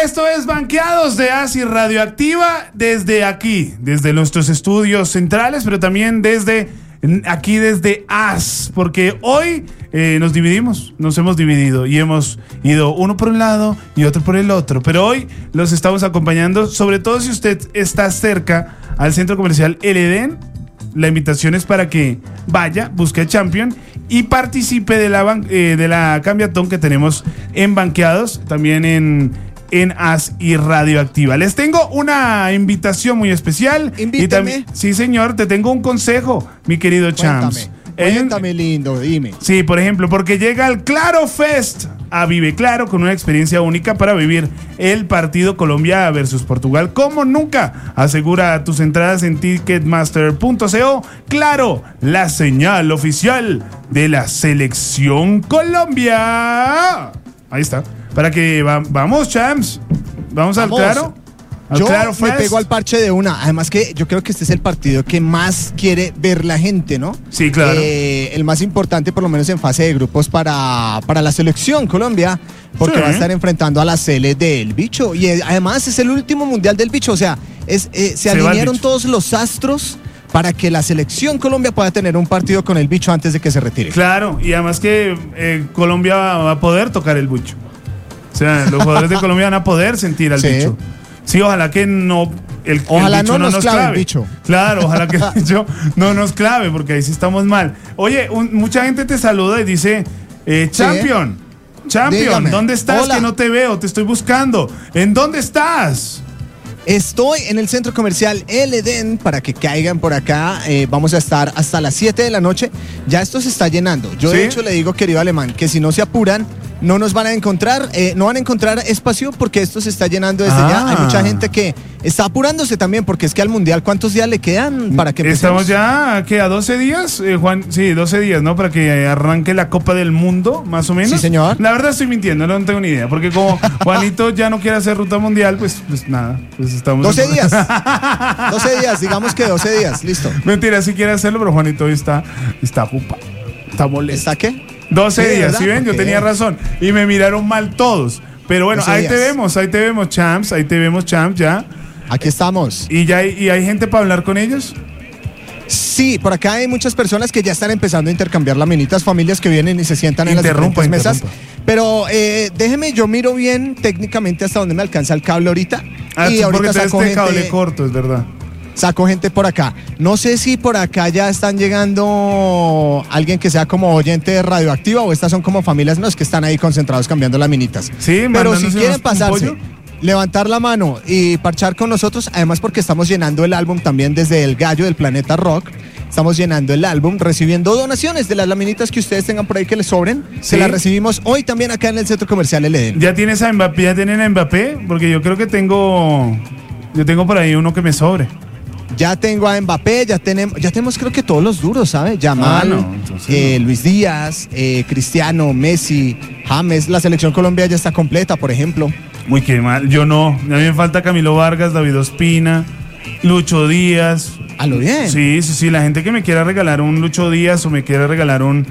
Esto es Banqueados de ASI Radioactiva desde aquí, desde nuestros estudios centrales, pero también desde aquí, desde AS, porque hoy nos hemos dividido y hemos ido uno por un lado y otro por el otro, pero hoy los estamos acompañando, sobre todo si usted está cerca al centro comercial El Edén. La invitación es para que vaya, busque a Champion y participe de la cambiatón que tenemos en Banqueados, también en AS y Radioactiva. Les tengo una invitación muy especial. Invítame. Sí, señor, te tengo un consejo, mi querido Champs. Cuéntame, lindo, dime. Sí, por ejemplo, porque llega el Claro Fest a Vive Claro con una experiencia única para vivir el partido Colombia versus Portugal como nunca. Asegura tus entradas en ticketmaster.co. Claro, la señal oficial de la Selección Colombia. Ahí está. Para que vamos, Champs. Vamos al Claro. Yo me pego al parche de una. Además que yo creo que este es el partido que más quiere ver la gente, ¿no? Sí, claro. El más importante, por lo menos en fase de grupos para la Selección Colombia, porque va a estar enfrentando a la Sele del Bicho. Y además es el último mundial del Bicho. O sea, se alinearon todos los astros para que la Selección Colombia pueda tener un partido con el Bicho antes de que se retire. Claro, y además que Colombia va a poder tocar el Bicho. O sea, los jugadores de Colombia van a poder sentir al Bicho. Sí, ojalá que no. Ojalá el bicho no nos clave el bicho. Claro, ojalá que el bicho no nos clave, porque ahí sí estamos mal. Oye, mucha gente te saluda y dice: Champion, Dígame. ¿dónde estás? Hola. Que no te veo, te estoy buscando. ¿En dónde estás? Estoy en el centro comercial El Edén para que caigan por acá. Vamos a estar hasta las 7 de la noche. Ya esto se está llenando. Yo de hecho le digo, querido Alemán, que si no se apuran, no nos van a encontrar, no van a encontrar espacio porque esto se está llenando desde ya. Hay mucha gente que está apurándose también porque es que al Mundial, ¿cuántos días le quedan para que empecemos? Estamos ya, ¿qué? ¿A 12 días, Juan? Sí, 12 días, ¿no? Para que arranque la Copa del Mundo, más o menos. Sí, señor. La verdad estoy mintiendo, no tengo ni idea, porque como Juanito ya no quiere hacer ruta mundial, pues nada, pues estamos... 12 días. 12 días, digamos que 12 días, listo. Mentira, sí quiere hacerlo, pero Juanito hoy está pupa, está molesto. ¿Está qué? 12 días, ¿verdad? ¿sí ven? Yo tenía razón. Y me miraron mal todos. Pero bueno, ahí te vemos, Champs, ya. Aquí estamos. ¿Y hay gente para hablar con ellos? Sí, por acá hay muchas personas que ya están empezando a intercambiar laminitas, familias que vienen y se sientan en las diferentes mesas. Pero déjeme, yo miro bien técnicamente hasta donde me alcanza el cable ahorita. Y ahorita saco gente, cable corto, es verdad. Saco gente por acá. No sé si por acá ya están llegando alguien que sea como oyente de Radioactiva o estas son como familias que están ahí concentrados cambiando laminitas. Sí, pero si quieren pasarse, levantar la mano y parchar con nosotros, además porque estamos llenando el álbum también desde el Gallo del Planeta Rock. Estamos llenando el álbum, recibiendo donaciones de las laminitas que ustedes tengan por ahí que les sobren. Se las recibimos hoy también acá en el Centro Comercial El Edén. ¿Ya tienes a Mbappé? ¿Ya tienen a Mbappé? Porque yo creo que tengo por ahí uno que me sobre. Ya tengo a Mbappé, ya tenemos creo que todos los duros, ¿sabes? Yamal, Luis Díaz, Cristiano, Messi, James. La Selección Colombia ya está completa, por ejemplo. Muy qué mal, yo no. A mí me falta Camilo Vargas, David Ospina, Lucho Díaz. ¿A lo bien? Sí, la gente que me quiera regalar un Lucho Díaz o me quiera regalar un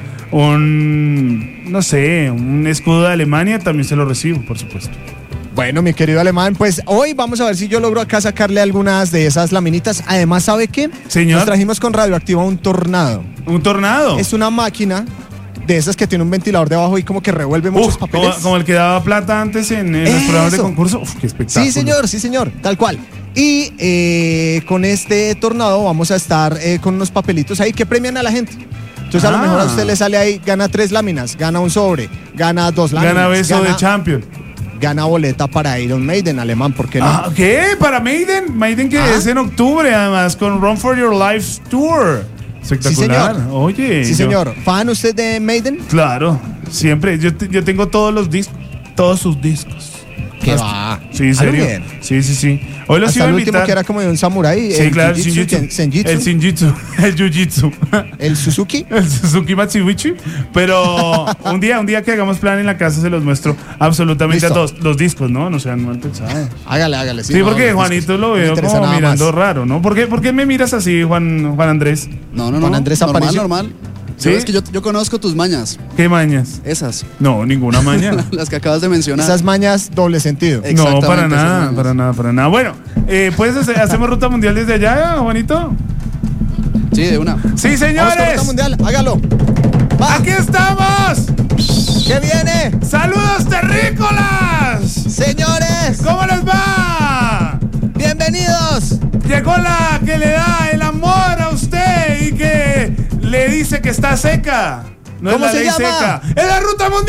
no sé, un escudo de Alemania, también se lo recibo, por supuesto. Bueno, mi querido Alemán, pues hoy vamos a ver si yo logro acá sacarle algunas de esas laminitas. Además, ¿sabe qué? Señor. Nos trajimos con Radioactiva un tornado. ¿Un tornado? Es una máquina de esas que tiene un ventilador debajo y como que revuelve muchos papeles. Como el que daba plata antes en los programas de concurso. Uf, qué espectáculo. Sí, señor, tal cual. Y con este tornado vamos a estar con unos papelitos ahí que premian a la gente. Entonces a lo mejor a usted le sale ahí, gana 3 láminas, gana un sobre, gana 2 láminas. Gana beso de Champion. Gana boleta para Iron Maiden, Alemán, ¿por qué no? ¿Qué? ¿Para Maiden? Maiden que es en octubre, además, con Run for Your Life Tour. Espectacular. Sí, señor. Oye. Sí, señor. ¿Fan usted de Maiden? Claro, siempre. Yo tengo todos los discos, todos sus discos. ¿Qué va? Sí, en serio. Sí. Hoy los iba a invitar. El último que era como de un samurái. Sí, claro, el Shinjitsu. El Jiu-Jitsu. ¿El Suzuki? El Suzuki Matsubishi. Pero un día que hagamos plan en la casa se los muestro absolutamente a todos los discos, ¿no? No sean mal pensados. Hágale. Sí, porque Juanito lo veo como mirando raro, ¿no? ¿Por qué me miras así, Juan Andrés? No. Juan Andrés normal. ¿Sí? Es que yo conozco tus mañas. ¿Qué mañas? Esas. No, ninguna maña. Las que acabas de mencionar. Esas mañas doble sentido. No, para Exactamente, nada, esas para nada, para nada. Bueno, pues hacemos ruta mundial desde allá, Juanito. Sí, de una. Sí, Vamos con señores. Ruta Mundial, hágalo. Va. Aquí estamos. ¿Qué viene? Saludos terrícolas. Señores, ¿Cómo les va? bienvenidos. Llegó la que le da el amor a usted y que le dice que está seca. No ¿Cómo es la se ley llama? seca. Es la ruta mundial.